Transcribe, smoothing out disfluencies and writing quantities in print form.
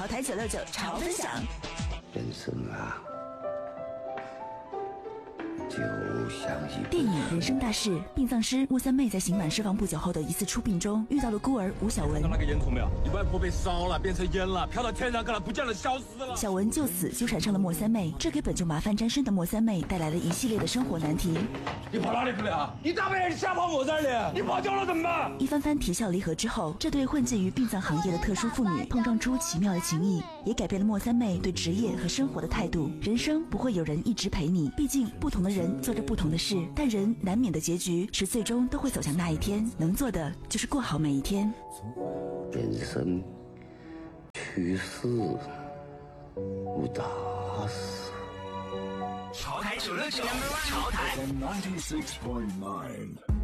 潮台969潮分享。 人生啊，就像一电影《人生大事》，殡葬师莫三妹在刑满释放不久后的一次出殡中，遇到了孤儿吴小文。 看到那个烟囱没有？你外婆被烧了，变成烟了，飘到天上去了，不见了，消失了。 小文就此纠缠上了莫三妹，这给本就麻烦沾身的莫三妹带来了一系列的生活难题。 你跑哪里去了？你大半夜瞎跑我这儿的，你跑丢了怎么办？ 一番番啼笑离合之后，这对混迹于殡葬行业的特殊妇女碰撞出奇妙的情谊，也改变了莫三妹对职业和生活的态度。人生不会有人一直陪你，毕竟不同的人做着不同的事，但人难免的结局是最终都会走向那一天，能做的就是过好每一天。 人生去世无大事。 潮台969，潮台 96.9